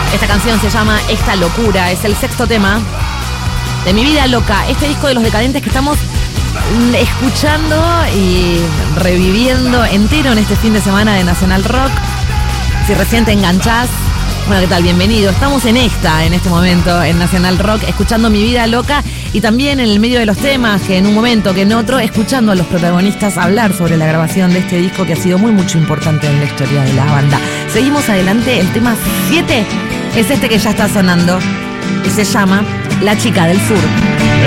Esta canción se llama Esta Locura, es el sexto tema de Mi Vida Loca, este disco de Los Decadentes que estamos escuchando y reviviendo entero en este fin de semana de Nacional Rock. Si recién te enganchás, bueno, ¿qué tal? Bienvenido. Estamos en este momento, en Nacional Rock, escuchando Mi Vida Loca y también en el medio de los temas, que en un momento, que en otro, escuchando a los protagonistas hablar sobre la grabación de este disco que ha sido mucho importante en la historia de la banda. Seguimos adelante, el tema 7 es este que ya está sonando y se llama La Chica del Sur.